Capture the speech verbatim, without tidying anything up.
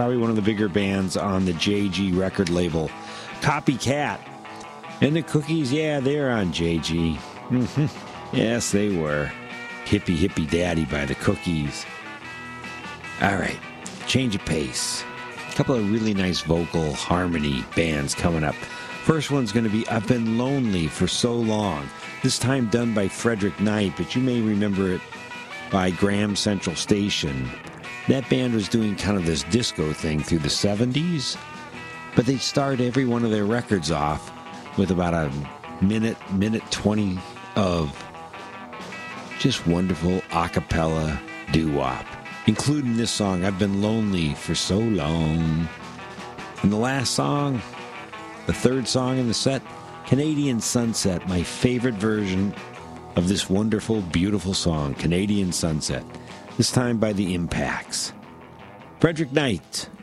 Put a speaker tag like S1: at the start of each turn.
S1: probably one of the bigger bands on the J G record label. Copycat. And the Cookies, yeah, they're on J G. Mm-hmm. Yes, they were. Hippie Hippie Daddy by the Cookies. All right, change of pace. A couple of really nice vocal harmony bands coming up. First one's going to be I've Been Lonely for So Long. This time done by Frederick Knight, but you may remember it by Graham Central Station. That band was doing kind of this disco thing through the seventies, but they start every one of their records off with about a minute, minute twenty of just wonderful a cappella doo-wop, including this song, I've Been Lonely for So Long. And the last song, the third song in the set, Canadian Sunset, my favorite version of this wonderful, beautiful song, Canadian Sunset, this time by the Impacts. Frederick Knight,